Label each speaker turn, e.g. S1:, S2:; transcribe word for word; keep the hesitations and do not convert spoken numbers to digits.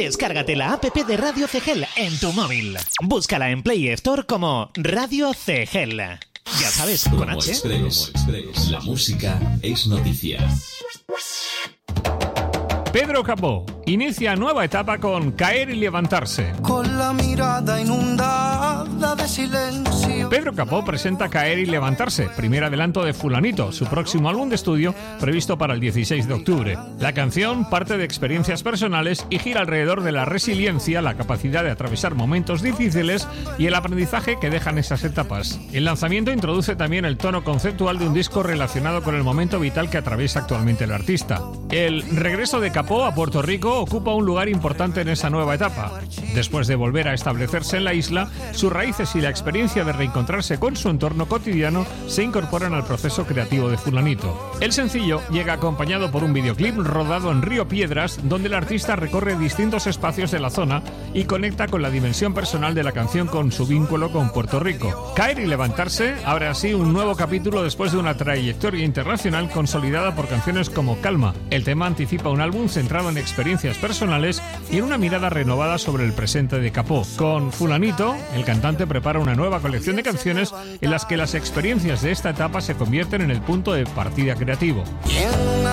S1: Descárgate la app de Radio Cegel en tu móvil. Búscala en Play Store como Radio Cegel. Ya sabes, con
S2: Promo
S1: H.
S2: Express. La música es noticia.
S3: Pedro Capó inicia nueva etapa con Caer y Levantarse.
S4: Con la mirada inundada de silencio.
S3: Pedro Capó presenta Caer y Levantarse, primer adelanto de Fulanito, su próximo álbum de estudio previsto para el dieciséis de octubre. La canción parte de experiencias personales y gira alrededor de la resiliencia, la capacidad de atravesar momentos difíciles y el aprendizaje que dejan esas etapas. El lanzamiento introduce también el tono conceptual de un disco relacionado con el momento vital que atraviesa actualmente el artista. El regreso de Capó a Puerto Rico ocupa un lugar importante en esa nueva etapa. Después de volver a establecerse en la isla, sus raíces y la experiencia de reencontrarse con su entorno cotidiano se incorporan al proceso creativo de Fulanito. El sencillo llega acompañado por un videoclip rodado en Río Piedras, donde el artista recorre distintos espacios de la zona y conecta con la dimensión personal de la canción con su vínculo con Puerto Rico. Caer y Levantarse abre así un nuevo capítulo después de una trayectoria internacional consolidada por canciones como Calma. El tema anticipa un álbum centrado en experiencias personales y en una mirada renovada sobre el presente de Capó. Con Fulanito, el cantante prepara una nueva colección de canciones en las que las experiencias de esta etapa se convierten en el punto de partida creativo.